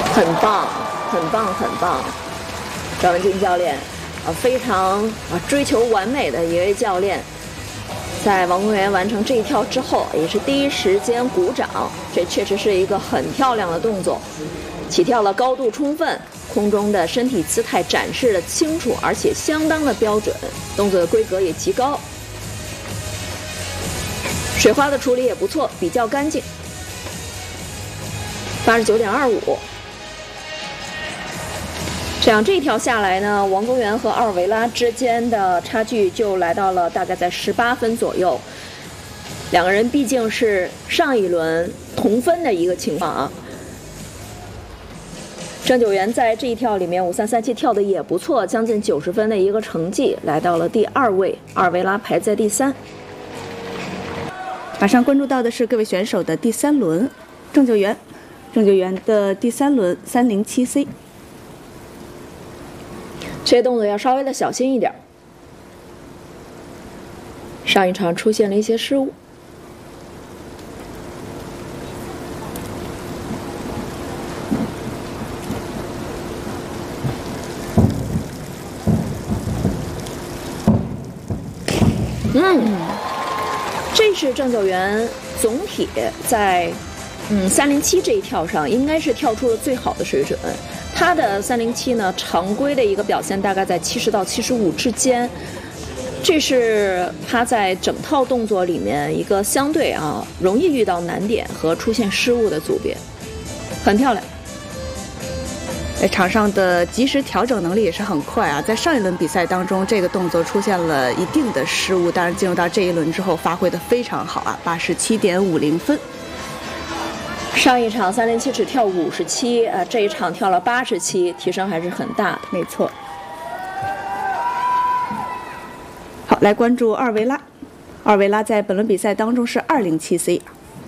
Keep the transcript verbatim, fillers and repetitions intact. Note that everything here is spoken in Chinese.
很棒，很棒，很棒！赵文静教练啊，非常啊追求完美的一位教练，在王公源完成这一跳之后，也是第一时间鼓掌。这确实是一个很漂亮的动作，起跳了高度充分，空中的身体姿态展示的清楚，而且相当的标准，动作的规格也极高，水花的处理也不错，比较干净。八十九点二五。这样这一条下来呢，王公源和奥尔维拉之间的差距就来到了大概在十八分左右。两个人毕竟是上一轮同分的一个情况啊。郑九元在这一跳里面五三三七跳的也不错，将近九十分的一个成绩，来到了第二位，奥尔维拉排在第三。 马上关注到的是各位选手的第三轮，郑九元，郑九元的第三轮三零七 C。 这些动作要稍微的小心一点。上一场出现了一些失误。嗯，这是郑九元总体在嗯三零七这一跳上应该是跳出了最好的水准。他的三零七呢，常规的一个表现大概在七十到七十五之间，这是他在整套动作里面一个相对啊容易遇到难点和出现失误的组别，很漂亮。 在场上的及时调整能力也是很快啊，在上一轮比赛当中，这个动作出现了一定的失误，当然进入到这一轮之后发挥的非常好啊，八十七点五零分。 上一场三零七只跳五十七，呃，这一场跳了八十七，提升还是很大的。 没错。好，来关注奥尔维拉。奥尔维拉在本轮比赛当中是二零七 C。